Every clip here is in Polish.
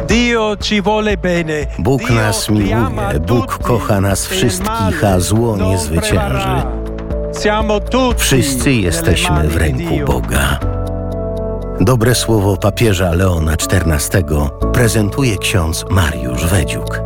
Bóg nas miłuje, Bóg kocha nas wszystkich, a zło nie zwycięży. Wszyscy jesteśmy w ręku Boga. Dobre słowo papieża Leona XIV prezentuje ksiądz Mariusz Wedziuk.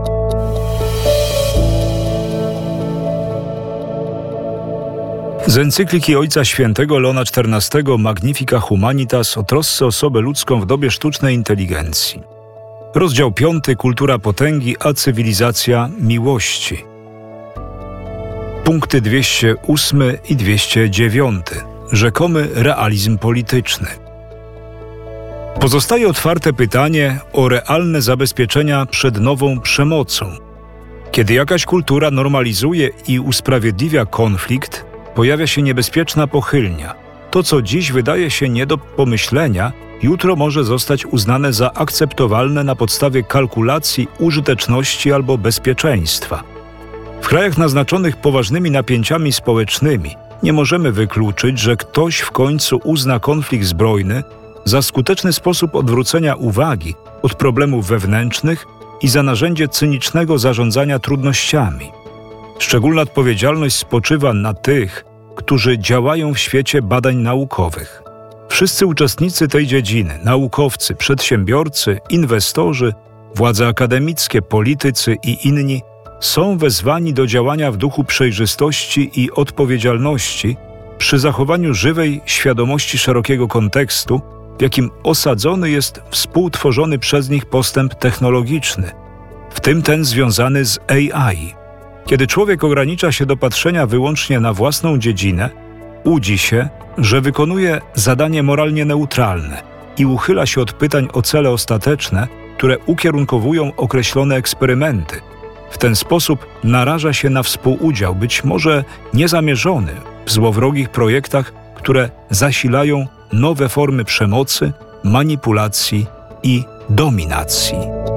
Z encykliki Ojca Świętego Leona XIV Magnifica Humanitas o trosce o osobę ludzką w dobie sztucznej inteligencji. Rozdział 5. Kultura potęgi a cywilizacja miłości. Punkty 208 i 209. Rzekomy realizm polityczny. Pozostaje otwarte pytanie o realne zabezpieczenia przed nową przemocą. Kiedy jakaś kultura normalizuje i usprawiedliwia konflikt, pojawia się niebezpieczna pochylnia. To, co dziś wydaje się nie do pomyślenia, jutro może zostać uznane za akceptowalne na podstawie kalkulacji użyteczności albo bezpieczeństwa. W krajach naznaczonych poważnymi napięciami społecznymi nie możemy wykluczyć, że ktoś w końcu uzna konflikt zbrojny za skuteczny sposób odwrócenia uwagi od problemów wewnętrznych i za narzędzie cynicznego zarządzania trudnościami. Szczególna odpowiedzialność spoczywa na tych, którzy działają w świecie badań naukowych. Wszyscy uczestnicy tej dziedziny, naukowcy, przedsiębiorcy, inwestorzy, władze akademickie, politycy i inni, są wezwani do działania w duchu przejrzystości i odpowiedzialności przy zachowaniu żywej świadomości szerokiego kontekstu, w jakim osadzony jest współtworzony przez nich postęp technologiczny, w tym ten związany z AI. Kiedy człowiek ogranicza się do patrzenia wyłącznie na własną dziedzinę, łudzi się, że wykonuje zadanie moralnie neutralne i uchyla się od pytań o cele ostateczne, które ukierunkowują określone eksperymenty. W ten sposób naraża się na współudział, być może niezamierzony, w złowrogich projektach, które zasilają nowe formy przemocy, manipulacji i dominacji.